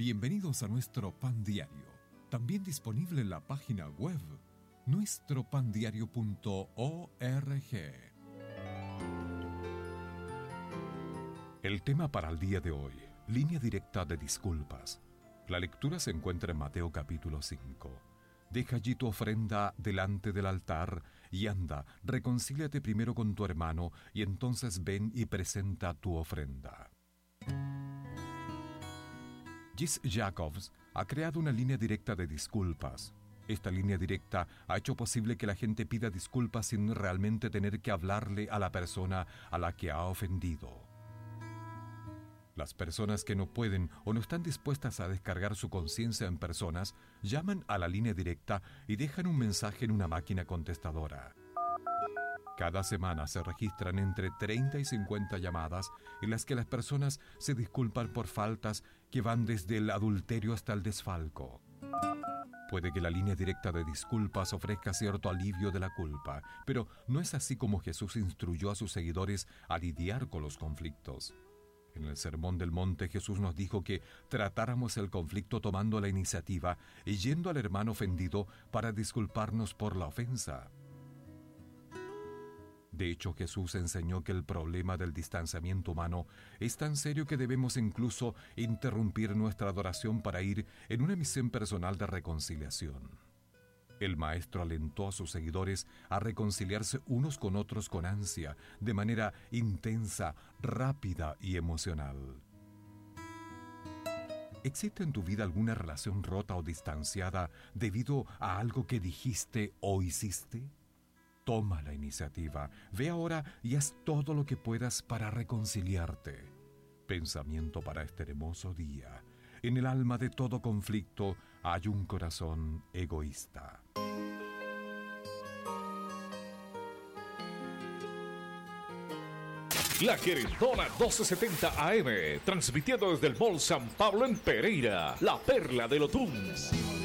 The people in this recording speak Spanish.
Bienvenidos a nuestro Pan Diario, también disponible en la página web nuestropandiario.org. El tema para el día de hoy, línea directa de disculpas. La lectura se encuentra en Mateo capítulo 5. Deja allí tu ofrenda delante del altar y anda, reconcíliate primero con tu hermano y entonces ven y presenta tu ofrenda. Jesse Jacobs ha creado una línea directa de disculpas. Esta línea directa ha hecho posible que la gente pida disculpas sin realmente tener que hablarle a la persona a la que ha ofendido. Las personas que no pueden o no están dispuestas a descargar su conciencia en personas, llaman a la línea directa y dejan un mensaje en una máquina contestadora. Cada semana se registran entre 30 y 50 llamadas en las que las personas se disculpan por faltas que van desde el adulterio hasta el desfalco. Puede que la línea directa de disculpas ofrezca cierto alivio de la culpa, pero no es así como Jesús instruyó a sus seguidores a lidiar con los conflictos. En el Sermón del Monte, Jesús nos dijo que tratáramos el conflicto tomando la iniciativa y yendo al hermano ofendido para disculparnos por la ofensa. De hecho, Jesús enseñó que el problema del distanciamiento humano es tan serio que debemos incluso interrumpir nuestra adoración para ir en una misión personal de reconciliación. El Maestro alentó a sus seguidores a reconciliarse unos con otros con ansia, de manera intensa, rápida y emocional. ¿Existe en tu vida alguna relación rota o distanciada debido a algo que dijiste o hiciste? Toma la iniciativa, ve ahora y haz todo lo que puedas para reconciliarte. Pensamiento para este hermoso día. En el alma de todo conflicto hay un corazón egoísta. La Querendona 1270 AM, transmitiendo desde el Mall San Pablo en Pereira, la perla del Otuns.